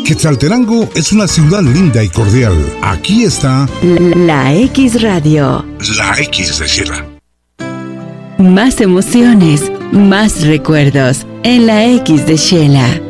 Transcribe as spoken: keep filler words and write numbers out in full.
Quetzaltenango es una ciudad linda y cordial. Aquí está La X Radio. La X de Xela. Más emociones, más recuerdos en La X de Xela.